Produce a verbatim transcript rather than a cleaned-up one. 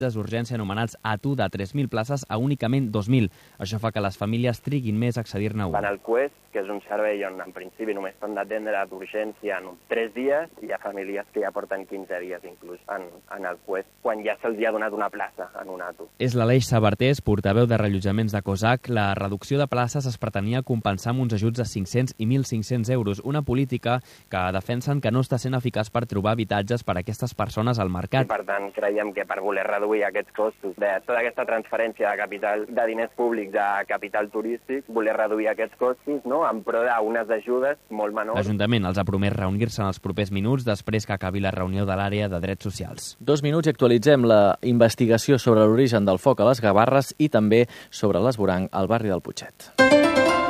d'urgència anomenats A T U de tres mil places a únicament dos mil. Això fa que les famílies triguin més a accedir-ne a un. En el Quest, que és un servei on en principi només s'han d'atendre d'urgència en tres dies, hi ha famílies que ja porten quinze dies inclús en, en el Quest, quan ja se'ls ha donat una plaça en un A T U. És l'Aleix Sabartés, portaveu de rellotjaments de COSAC. La reducció de places es pretenia compensar amb uns ajuts de cinc-cents i mil cinc-cents euros, una política que defensen que no està sent eficaç per trobar habitatges per a aquestes persones al mercat. I per tant, creiem que per voler reduir aquests costos de tota aquesta transferència de capital de diners públics a capital turístic, voler reduir aquests costos, no?, en pro d'unes ajudes molt menors. L'Ajuntament els ha promès reunir-se en els propers minuts després que acabi la reunió de l'àrea de drets socials. Dos minuts i actualitzem la investigació sobre l'origen del foc a les Gavarres i també sobre l'esvoranc al barri del Putxet.